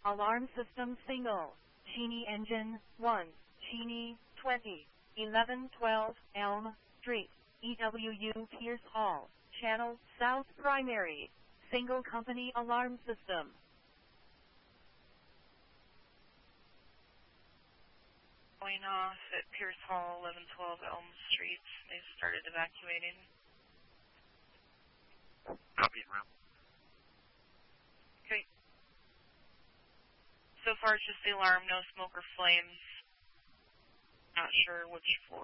Alarm system single. Cheney engine 1. Cheney 20. 1112 Elm Street. EWU Pierce Hall. Channel South Primary. Single company alarm system. Going off at Pierce Hall, 1112 Elm Street. They've started evacuating. Copy, ma'am. Okay. So far it's just the alarm, no smoke or flames. Not sure which floor.